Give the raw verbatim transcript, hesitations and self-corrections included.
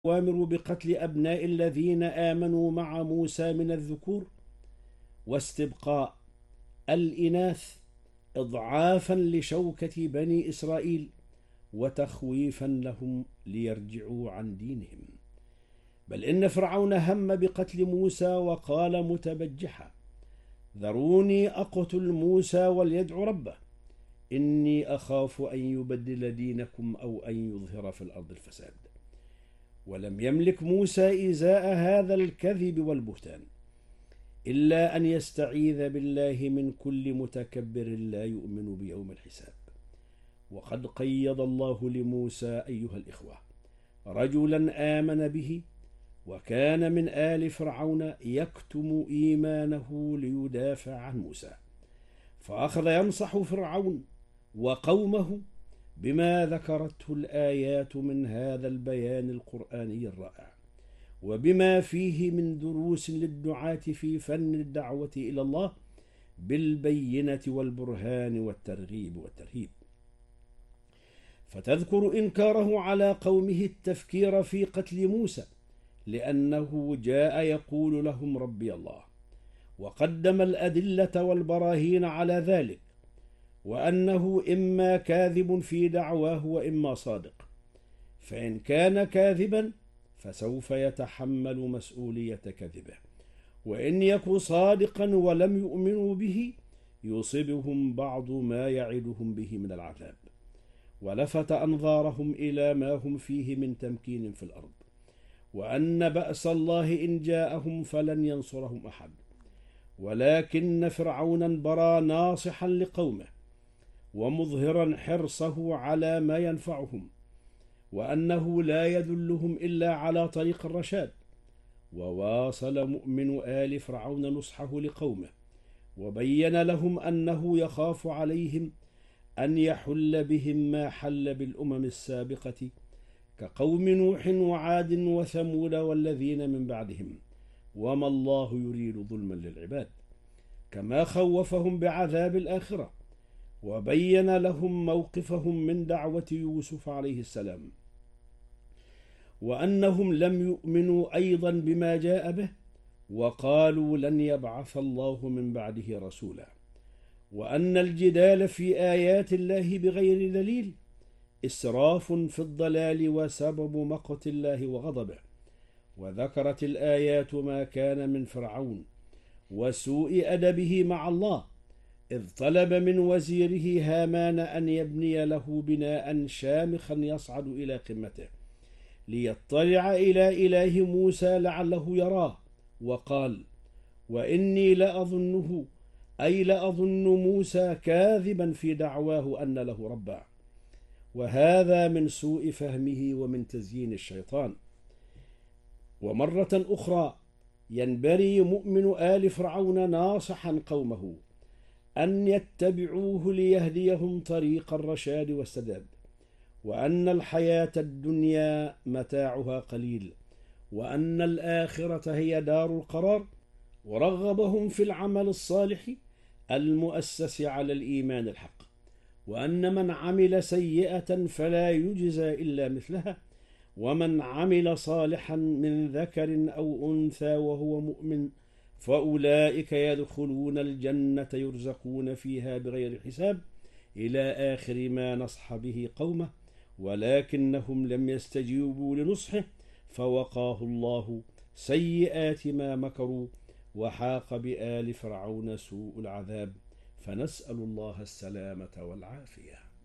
الأوامر بقتل أبناء الذين آمنوا مع موسى من الذكور، واستبقاء الإناث إضعافا لشوكة بني إسرائيل وتخويفا لهم ليرجعوا عن دينهم. بل إن فرعون هم بقتل موسى وقال متبجحا: ذروني أقتل موسى وليدع ربه إني أخاف أن يبدل دينكم أو أن يظهر في الأرض الفساد. ولم يملك موسى إزاء هذا الكذب والبهتان إلا أن يستعيذ بالله من كل متكبر لا يؤمن بيوم الحساب. وقد قيض الله لموسى أيها الإخوة رجلا آمن به وكان من آل فرعون يكتم إيمانه ليدافع عن موسى، فأخذ ينصح فرعون وقومه بما ذكرته الآيات من هذا البيان القرآني الرائع، وبما فيه من دروس للدعاة في فن الدعوة إلى الله بالبينة والبرهان والترغيب والترهيب. فتذكر إنكاره على قومه التفكير في قتل موسى لأنه جاء يقول لهم ربي الله، وقدم الأدلة والبراهين على ذلك، وأنه إما كاذب في دعواه وإما صادق، فإن كان كاذبا فسوف يتحمل مسؤولية كذبه، وإن يكن صادقا ولم يؤمنوا به يصيبهم بعض ما يعدهم به من العذاب. ولفت أنظارهم إلى ما هم فيه من تمكين في الأرض، وأن بأس الله إن جاءهم فلن ينصرهم أحد، ولكن فرعونا برى ناصحا لقومه ومظهرا حرصه على ما ينفعهم، وأنه لا يدلهم إلا على طريق الرشاد. وواصل مؤمن آل فرعون نصحه لقومه، وبين لهم أنه يخاف عليهم أن يحل بهم ما حل بالأمم السابقة كقوم نوح وعاد وثمود والذين من بعدهم، وما الله يريد ظلما للعباد، كما خوفهم بعذاب الآخرة، وبين لهم موقفهم من دعوة يوسف عليه السلام، وأنهم لم يؤمنوا أيضا بما جاء به، وقالوا لن يبعث الله من بعده رسولا، وأن الجدال في آيات الله بغير دليل إسراف في الضلال وسبب مقت الله وغضبه. وذكرت الآيات ما كان من فرعون وسوء أدبه مع الله، إذ طلب من وزيره هامان أن يبني له بناء شامخا يصعد إلى قمته ليطلع إلى إله موسى لعله يراه، وقال: وإني لأظنه أي لأظن موسى كاذبا في دعواه أن له ربا. وهذا من سوء فهمه ومن تزيين الشيطان. ومرة أخرى ينبري مؤمن آل فرعون ناصحا قومه أن يتبعوه ليهديهم طريق الرشاد والسداد، وأن الحياة الدنيا متاعها قليل، وأن الآخرة هي دار القرار، ورغبهم في العمل الصالح المؤسس على الإيمان الحق، وأن من عمل سيئة فلا يجزى إلا مثلها، ومن عمل صالحا من ذكر أو أنثى وهو مؤمن فأولئك يدخلون الجنة يرزقون فيها بغير حساب، إلى آخر ما نصح به قومه، ولكنهم لم يستجيبوا لنصحه فوقاه الله سيئات ما مكروا، وحاق بآل فرعون سوء العذاب، فنسأل الله السلامة والعافية.